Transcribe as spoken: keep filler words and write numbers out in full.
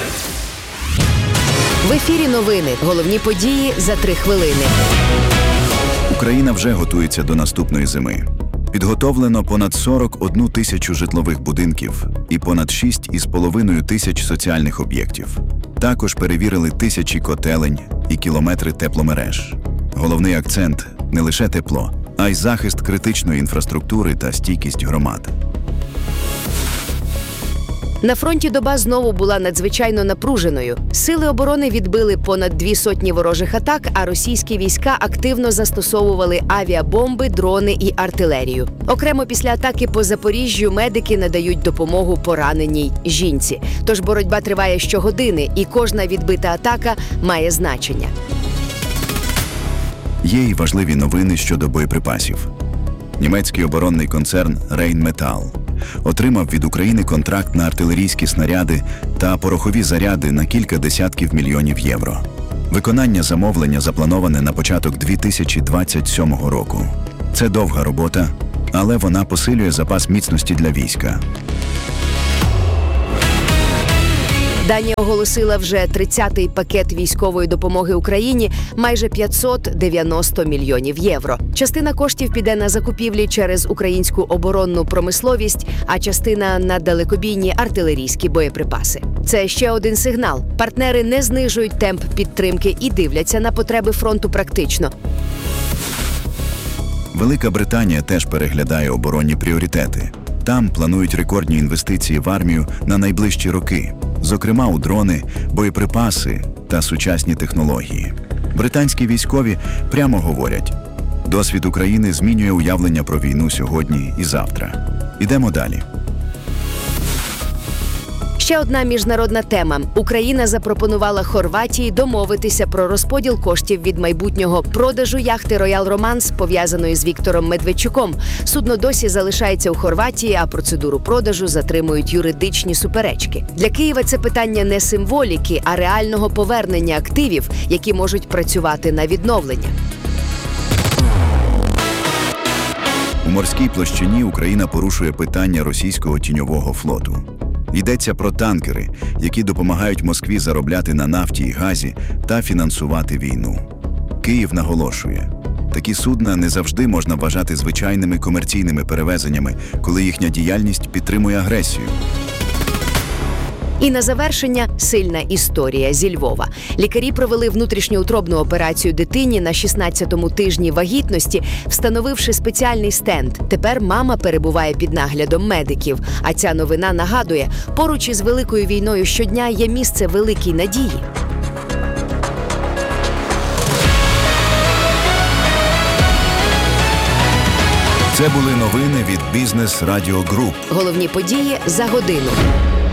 В ефірі новини. Головні події за три хвилини. Україна вже готується до наступної зими. Підготовлено понад сорок одну тисячу житлових будинків і понад шість із половиною тисяч соціальних об'єктів. Також перевірили тисячі котелень і кілометри тепломереж. Головний акцент – не лише тепло, а й захист критичної інфраструктури та стійкість громад. На фронті доба знову була надзвичайно напруженою. Сили оборони відбили понад дві сотні ворожих атак, а російські війська активно застосовували авіабомби, дрони і артилерію. Окремо після атаки по Запоріжжю медики надають допомогу пораненій жінці. Тож боротьба триває щогодини, і кожна відбита атака має значення. Є й важливі новини щодо боєприпасів. Німецький оборонний концерн Rheinmetall отримав від України контракт на артилерійські снаряди та порохові заряди на кілька десятків мільйонів євро. Виконання замовлення заплановане на початок дві тисячі двадцять сьомого року. Це довга робота, але вона посилює запас міцності для війська. Данія оголосила вже тридцятий пакет військової допомоги Україні – майже п'ятсот дев'яносто мільйонів євро. Частина коштів піде на закупівлі через українську оборонну промисловість, а частина – на далекобійні артилерійські боєприпаси. Це ще один сигнал. Партнери не знижують темп підтримки і дивляться на потреби фронту практично. Велика Британія теж переглядає оборонні пріоритети. Там планують рекордні інвестиції в армію на найближчі роки. Зокрема, у дрони, боєприпаси та сучасні технології. Британські військові прямо говорять, досвід України змінює уявлення про війну сьогодні і завтра. Ідемо далі. Ще одна міжнародна тема. Україна запропонувала Хорватії домовитися про розподіл коштів від майбутнього продажу яхти «Роял Романс», пов'язаної з Віктором Медведчуком. Судно досі залишається у Хорватії, а процедуру продажу затримують юридичні суперечки. Для Києва це питання не символіки, а реального повернення активів, які можуть працювати на відновлення. У морській площині Україна порушує питання російського тіньового флоту. Йдеться про танкери, які допомагають Москві заробляти на нафті і газі та фінансувати війну. Київ наголошує, такі судна не завжди можна вважати звичайними комерційними перевезеннями, коли їхня діяльність підтримує агресію. І на завершення – сильна історія зі Львова. Лікарі провели внутрішньоутробну операцію дитині на шістнадцятому тижні вагітності, встановивши спеціальний стенд. Тепер мама перебуває під наглядом медиків. А ця новина нагадує, поруч із великою війною щодня є місце великій надії. Це були новини від Бізнес Радіо Груп. Головні події за годину.